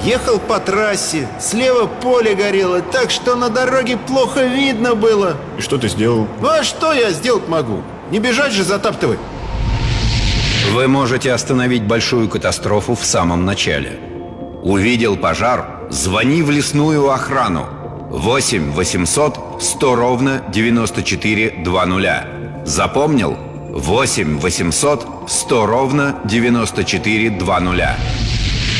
Ехал по трассе, слева поле горело, так что на дороге плохо видно было. И что ты сделал? Ну а что я сделать могу? Не бежать же затаптывать. Вы можете остановить большую катастрофу в самом начале. Увидел пожар? Звони в лесную охрану. 8 800 100 ровно 94 20. Запомнил? 8 800 100 ровно 94 20.